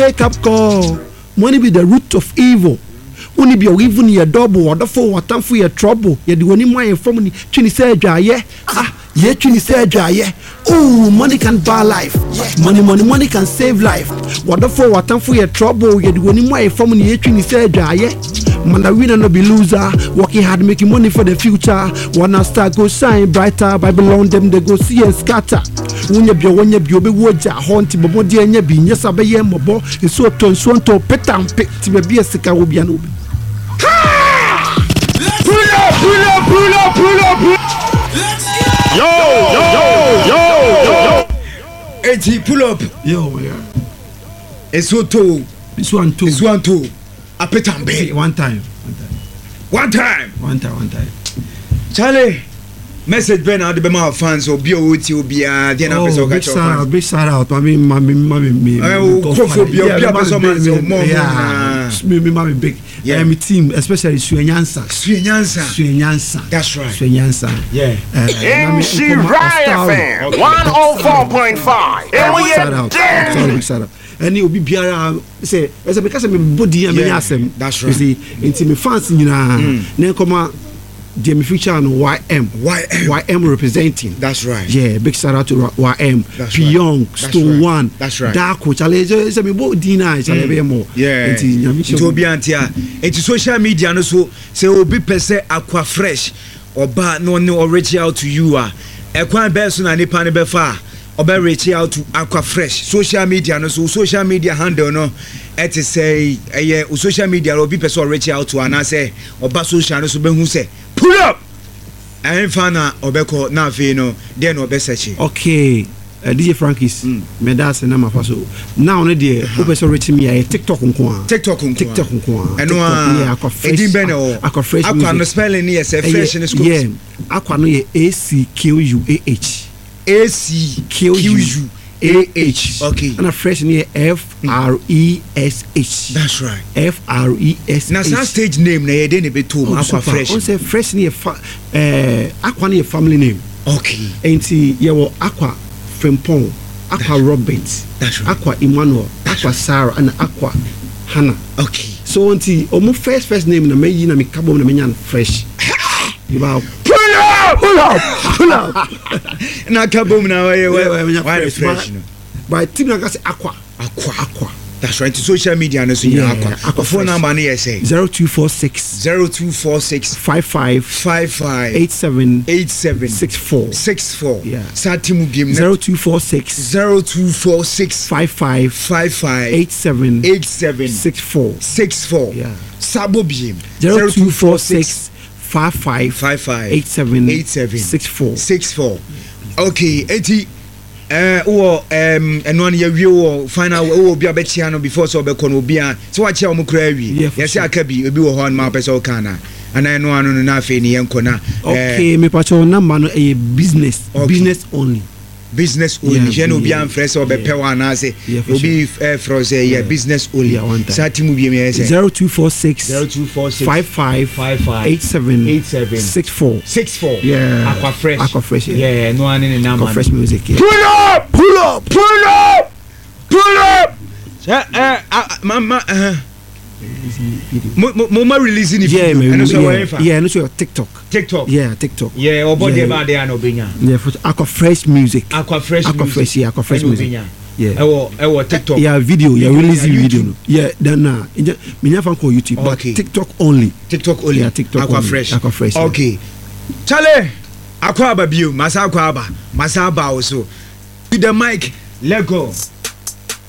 Wake up call. Money be the root of evil. Only be even your double or the four what time for your trouble. You do any more from me. Chini said, yeah. Yeah, Chini said, yeah. Oh, money can buy life. Money can save life. What the four what time for your trouble. You do any more from me. Chini said, yeah. Man, the winner no be loser. Working hard, making money for the future. Wanna start go shine brighter. Babylon them they go see and scatter. When you be be waja haunty, but more dear be yes, I be mobo. It's so to petam pick to be a sika will be an ubi. Pull up. Yo. Hey, pull up. Yo, yeah. It's so too. It's one two. A petambe. One time. Charlie, message Ben out the Bema fans or BOT be then big shout out. Mommy. Mommy big. Yeah, my team, especially Suenyansa. That's right. Suenyansa. Yeah. MC Ryan FM 104.5. Shout out. Shout out. And you be biara say as because me body and me asem. That's right. You see, into me fans nyina na come the future and YM representing. That's right. Yeah, big shout out to YM. That's Pyong, right. Stone Right. One. That's right. Darko challenge say me bo dina challenge be more. Yeah. To be antia. It's social media no so say obi pese aqua fresh oba no reach out to you ekwan be so na nipa ne be fa oba reach out to aqua fresh social media no so social media handle no et say social media obi pese reach out to ana say oba social no so be hu say pull up and fana obeko na fe no then obesechi. Okay. DJ Frankis, me that's na mafaso. Now no dey opeso reach me a TikTok nko. Eno aqua fresh. Aqua no spelling ni say fresh in school. Yeah. Aqua no ye ACQUAH. ACQUAH. Okay. And a fresh ni FRESH. That's right. FRESH. Na some stage name na ye dey be to Aqua fresh. On say fresh ni Aqua ni family name. Okay. Enti ye wo Aqua Frimpong, Aqua Robert, right. Aqua Emmanuel, Aqua Sarah, and Aqua Hannah. Okay. So until almost first name na me na me kabo na me nyan fresh. Pull up. Na kabo na why fresh. But team na say Aqua. That's right. To social media no so Aqua. Phone number na say 0246 55 87 64. Yeah. Satimu game 0246 55 87 64. Yeah. Sabo game 0246 55 87 64. Okay, eti eno an ye wo final wo bia be chia no before so be kono bia so wa chia o mukra wi yes aka bi obi wo ho ma pese o kana ana eno anu no na afi ni yenko na okay me pacho number no a business only je no bia fresh o be pe wa na say obi froze business only sati mu bia me say 0246 55 87 64. Yeah, Aqua fresh. Yeah, no one in the number. Aqua fresh music. Yeah. Pull up. Mama Mama releasing it. Yeah, no so TikTok. Yeah, TikTok. Yeah, obody ba dey no benya. Yeah, for Aqua fresh music. Aqua fresh music. Yeah. Ewo TikTok. Yeah, video. Yeah, releasing video. Yeah, then me never call YouTube, but TikTok only. Yeah, TikTok. Aqua fresh. Okay. Charlie, Aqua Babio, Masa Aqua Aba, Masa Ba also. To the mic, let go.